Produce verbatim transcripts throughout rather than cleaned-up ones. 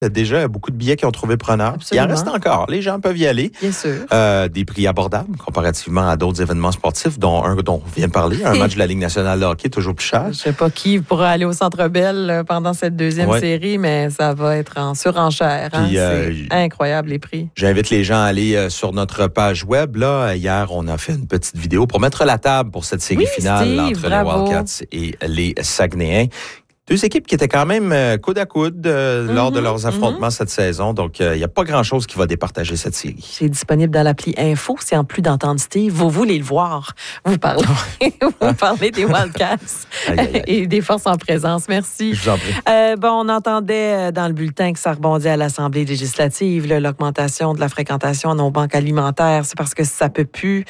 Il y a déjà beaucoup de billets qui ont trouvé preneur. Absolument. Il en reste encore. Les gens peuvent y aller. Bien sûr. Euh, des prix abordables comparativement à d'autres événements sportifs, dont un dont on vient de parler, un match de la Ligue nationale de hockey, toujours plus cher. Je sais pas qui pourra aller au Centre Bell pendant cette deuxième ouais. série, mais ça va être en surenchère. Hein? Puis, euh, C'est incroyable, les prix. J'invite les gens à aller euh, sur notre page web. Là, hier, on a fait une petite vidéo pour mettre la table pour cette série oui, finale Steve, entre bravo. les Wildcats et les Saguenayens. Deux équipes qui étaient quand même euh, coude à coude euh, mm-hmm, lors de leurs affrontements mm-hmm. cette saison. Donc, il euh, n'y a pas grand-chose qui va départager cette série. C'est disponible dans l'appli Info. C'est en plus d'entendre Steve, vous voulez le voir. Vous parlez, vous parlez des Wildcats aïe, aïe, aïe. Et des forces en présence. Merci. Je vous en prie. Euh, bon, on entendait dans le bulletin que ça rebondit à l'Assemblée législative, là, l'augmentation de la fréquentation à nos banques alimentaires. C'est parce que ça peut plus...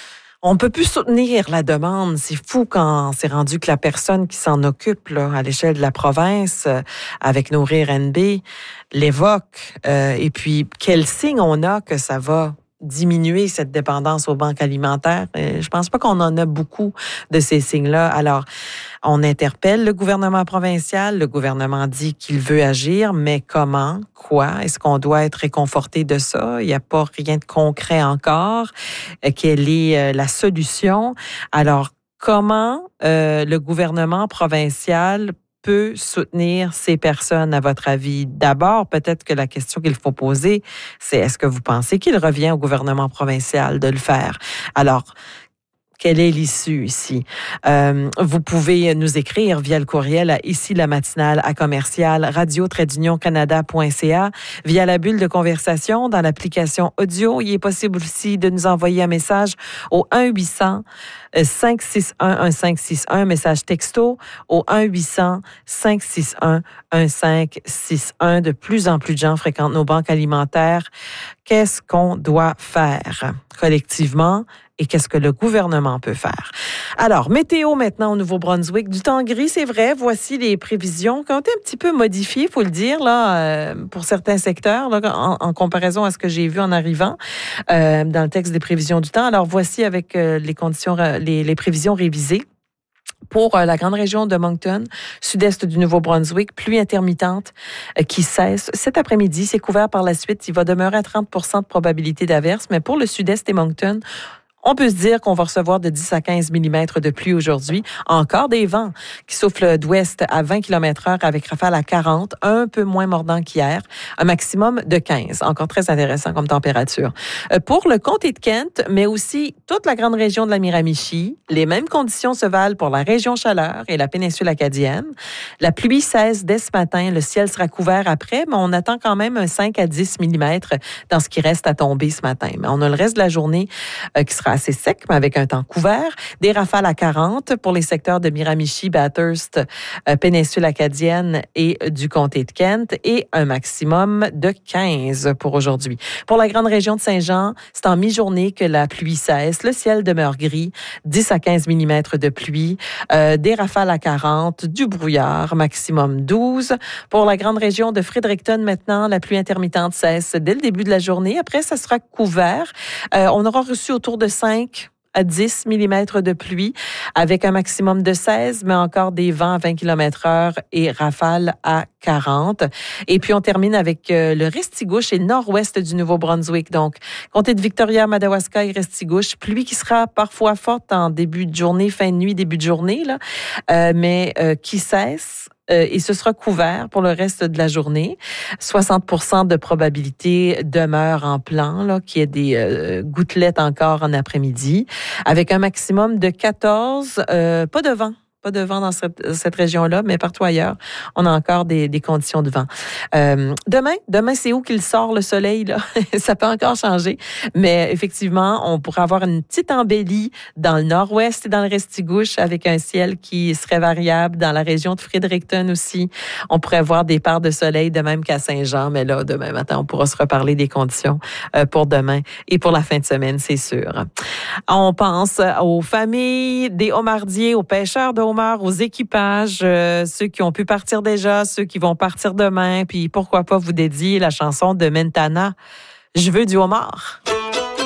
On ne peut plus soutenir la demande. C'est fou quand c'est rendu que la personne qui s'en occupe là, à l'échelle de la province, euh, avec Nourrir N B, l'évoque. Euh, et puis, quel signe on a que ça va diminuer cette dépendance aux banques alimentaires? Euh, je pense pas qu'on en a beaucoup de ces signes-là. Alors, on interpelle le gouvernement provincial. Le gouvernement dit qu'il veut agir, mais comment? Quoi? Est-ce qu'on doit être réconforté de ça? Il n'y a pas rien de concret encore. Euh, quelle est euh, la solution? Alors, comment euh, le gouvernement provincial peut soutenir ces personnes, à votre avis? D'abord, peut-être que la question qu'il faut poser, c'est est-ce que vous pensez qu'il revient au gouvernement provincial de le faire? Alors, quelle est l'issue ici? Euh, vous pouvez nous écrire via le courriel à ici la matinale à commercial radio tiret canada point c a, via la bulle de conversation dans l'application audio. Il est possible aussi de nous envoyer un message au un huit cents cinq six un un cinq six un, message texto au un huit cents cinq six un un cinq six un. De plus en plus de gens fréquentent nos banques alimentaires. Qu'est-ce qu'on doit faire collectivement? Et qu'est-ce que le gouvernement peut faire? Alors, météo maintenant au Nouveau-Brunswick. Du temps gris, c'est vrai. Voici les prévisions qui ont été un petit peu modifiées, il faut le dire, là, euh, pour certains secteurs, là, en, en comparaison à ce que j'ai vu en arrivant euh, dans le texte des prévisions du temps. Alors, voici avec euh, les conditions, les, les prévisions révisées. Pour la grande région de Moncton, sud-est du Nouveau-Brunswick, pluie intermittente qui cesse cet après-midi. C'est couvert par la suite. Il va demeurer à trente pour cent de probabilité d'averse, mais pour le sud-est et Moncton, on peut se dire qu'on va recevoir de dix à quinze millimètres de pluie aujourd'hui. Encore des vents qui soufflent d'ouest à vingt kilomètres heure avec rafale à quarante, un peu moins mordant qu'hier, un maximum de quinze. Encore très intéressant comme température. Pour le comté de Kent, mais aussi toute la grande région de la Miramichi, les mêmes conditions se valent pour la région Chaleur et la péninsule acadienne. La pluie cesse dès ce matin. Le ciel sera couvert après, mais on attend quand même un cinq à dix millimètres dans ce qui reste à tomber ce matin. Mais on a le reste de la journée euh, qui sera assez sec, mais avec un temps couvert. Des rafales à quarante pour les secteurs de Miramichi, Bathurst, euh, péninsule acadienne et du comté de Kent, et un maximum de quinze pour aujourd'hui. Pour la grande région de Saint-Jean, c'est en mi-journée que la pluie cesse. Le ciel demeure gris, dix à quinze millimètres de pluie, euh, des rafales à quarante, du brouillard, maximum douze. Pour la grande région de Fredericton, maintenant, la pluie intermittente cesse dès le début de la journée. Après, ça sera couvert. Euh, on aura reçu autour de cinq à dix millimètres de pluie avec un maximum de seize, mais encore des vents à vingt kilomètres heure et rafales à quarante. Et puis, on termine avec euh, le Restigouche et le nord-ouest du Nouveau-Brunswick. Donc, comté de Victoria, Madawaska et Restigouche. Pluie qui sera parfois forte en début de journée, fin de nuit, début de journée, là, euh, mais euh, qui cesse. Euh, et ce sera couvert pour le reste de la journée. soixante pour cent de probabilité demeure en plan, là, qu'il y ait des euh, gouttelettes encore en après-midi, avec un maximum de quatorze, euh, pas de vent. Pas de vent dans cette, cette région-là, mais partout ailleurs, on a encore des, des conditions de vent. Euh, demain, demain, c'est où qu'il sort le soleil, là? Ça peut encore changer, mais effectivement, on pourrait avoir une petite embellie dans le nord-ouest et dans le Restigouche avec un ciel qui serait variable dans la région de Fredericton aussi. On pourrait voir des parts de soleil de même qu'à Saint-Jean, mais là, demain matin, on pourra se reparler des conditions euh, pour demain et pour la fin de semaine, c'est sûr. On pense aux familles des homardiers, aux pêcheurs de homards, aux équipages, euh, ceux qui ont pu partir déjà, ceux qui vont partir demain, puis pourquoi pas vous dédier la chanson de Mentana, « Je veux du homard ».